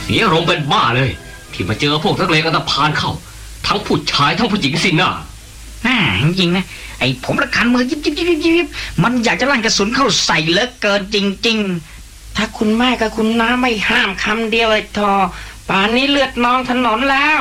เสียอารมณ์เป็นบ้าเลยที่มาเจอพวกนักเลงอันธพาลเข้าทั้งผู้ชายทั้งผู้หญิงสินะจริงๆนะไอ้ผมละคันมือยิบมันอยากจะลั่นกระสุนเข้าใส่เหลือเกินจริงๆถ้าคุณแม่กับคุณน้าไม่ห้ามคำเดียวไอ้ทอป่านนี้เลือดนองถนนแล้ว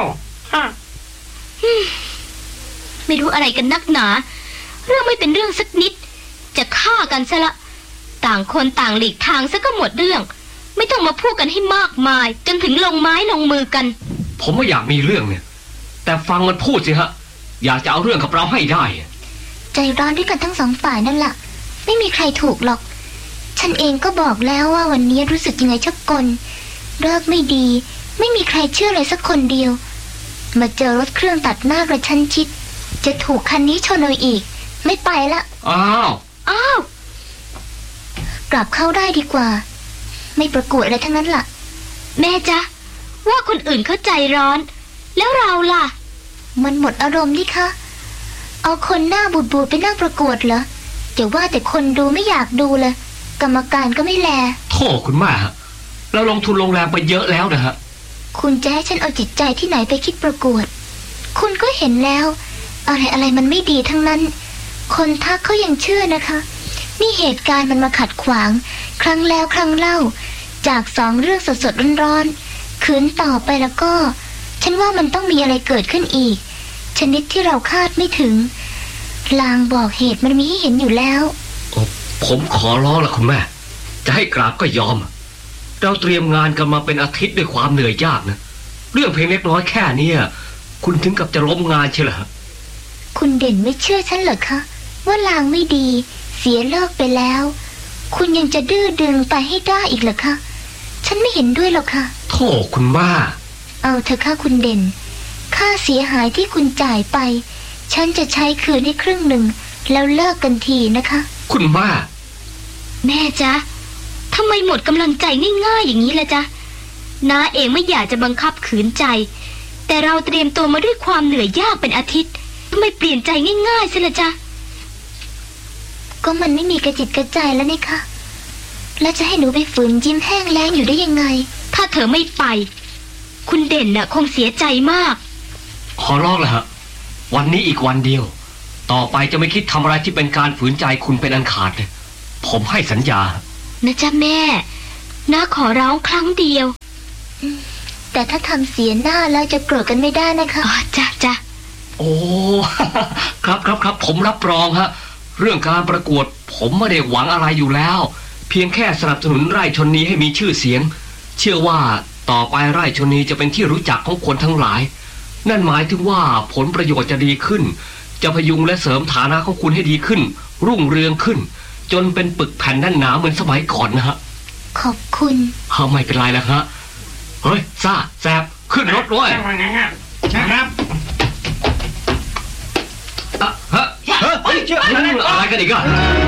ไม่รู้อะไรกันนักหนาเรื่องไม่เป็นเรื่องสักนิดจะฆ่ากันซะละต่างคนต่างหลีกทางซะก็หมดเรื่องไม่ต้องมาพูดกันให้มากมายจนถึงลงไม้ลงมือกันผมไม่อยากมีเรื่องเนี่ยแต่ฟังมันพูดสิฮะอยากจะเอาเรื่องกับเราให้ได้ใจร้อนด้วยกันทั้งสองฝ่ายนั่นแหละไม่มีใครถูกหรอกฉันเองก็บอกแล้วว่าวันนี้รู้สึกยังไงชักกลเลิกไม่ดีไม่มีใครเชื่อเลยสักคนเดียวมาเจอรถเครื่องตัดหน้ากระชั้นชิดจะถูกคันนี้ชนเอาอีกไม่ไปละอ้าวกลับเข้าได้ดีกว่าไม่ประกวดอะไรทั้งนั้นล่ะแม่จ๊ะว่าคนอื่นเข้าใจร้อนแล้วเราล่ะมันหมดอารมณ์ดิคะเอาคนหน้าบูดๆไปนั่งประกวดเหรอจะว่าแต่คนดูไม่อยากดูเลยกรรมการก็ไม่แลโธ่คุณแม่ฮะเราลงทุนลงแรงไปเยอะแล้วนะฮะคุณจะให้ฉันเอาจิตใจที่ไหนไปคิดประกวดคุณก็เห็นแล้วอะไรมันไม่ดีทั้งนั้นคนทักเขายังเชื่อนะคะนี่เหตุการณ์มันมาขัดขวางครั้งแล้วครั้งเล่าจาก2เรื่องสดๆร้อนๆขืนต่อไปแล้วก็ฉันว่ามันต้องมีอะไรเกิดขึ้นอีกชนิดที่เราคาดไม่ถึงลางบอกเหตุมันมีให้เห็นอยู่แล้วผมขอร้องละคุณแม่จะให้กราบก็ยอมเราเตรียมงานกันมาเป็นอาทิตย์ด้วยความเหนื่อยยากนะเรื่องเพียงเล็กน้อยแค่นี้คุณถึงกับจะล้มงานใช่เหรอคุณเด่นไม่เชื่อฉันเหรอคะว่าลางไม่ดีเสียเลิกไปแล้วคุณยังจะดื้อดึงไปให้ได้อีกเหรอคะฉันไม่เห็นด้วยหรอกค่ะโธ่คุณม่าเอาเถอะค่ะคุณเด่นค่าเสียหายที่คุณจ่ายไปฉันจะใช้คืนให้ครึ่งหนึ่งแล้วเลิกกันทีนะคะคุณม่าแม่จ๊ะทำไมหมดกำลังใจง่ายๆอย่างนี้ล่ะจ๊ะน้าเองไม่อยากจะบังคับขืนใจแต่เราเตรียมตัวมาด้วยความเหนื่อยยากเป็นอาทิตย์ทำไมเปลี่ยนใจง่ายๆสิล่ะจ๊ะก็มันไม่มีกระจิตกระใจแล้วนี่คะแล้วจะให้หนูไปฝืนยิ้มแห้งแล้งอยู่ได้ยังไงถ้าเธอไม่ไปคุณเด่นน่ะคงเสียใจมากขอร้องเลยฮะวันนี้อีกวันเดียวต่อไปจะไม่คิดทำอะไรที่เป็นการฝืนใจคุณเป็นอันขาดเลยผมให้สัญญานะจ๊ะแม่น้าขอร้องครั้งเดียวแต่ถ้าทำเสียหน้าแล้วจะโกรธกันไม่ได้นะคะอ๋อจ้ะโอ้ครับผมรับรองฮะเรื่องการประกวดผมไม่ได้หวังอะไรอยู่แล้วเพียงแค่สนับสนุนไร่ชนนีให้มีชื่อเสียงเชื่อว่าต่อไปไร่ชนนีจะเป็นที่รู้จักของคนทั้งหลายนั่นหมายถึงว่าผลประโยชน์จะดีขึ้นจะพยุงและเสริมฐานะของคุณให้ดีขึ้นรุ่งเรืองขึ้นจนเป็นปึกแผ่นแน่นหนาเหมือนสมัยก่อนนะฮะขอบคุณไม่เป็นไรแล้วฮะเฮ้ยซ่าแซบขึ้นรถด้วยครับอะไรกันอีกอ่ะ